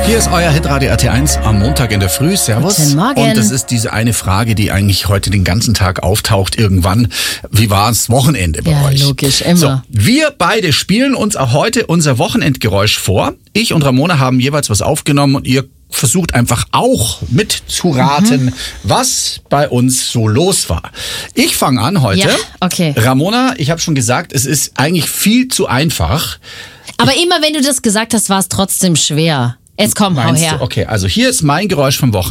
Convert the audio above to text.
Hier ist euer Hitradio RT1 am Montag in der Früh. Servus. Guten Morgen. Und das ist diese eine Frage, die eigentlich heute den ganzen Tag auftaucht irgendwann. Wie war das Wochenende bei euch? Ja, logisch, immer. So, wir beide spielen uns auch heute unser Wochenendgeräusch vor. Ich und Ramona haben jeweils was aufgenommen und ihr versucht einfach auch mitzuraten, was bei uns so los war. Ich fange an heute. Ja, okay. Ramona, ich habe schon gesagt, es ist eigentlich viel zu einfach. Aber immer wenn du das gesagt hast, war es trotzdem schwer. Jetzt komm, hau Meinst her. du? Okay, also hier ist mein Geräusch vom Wochenende.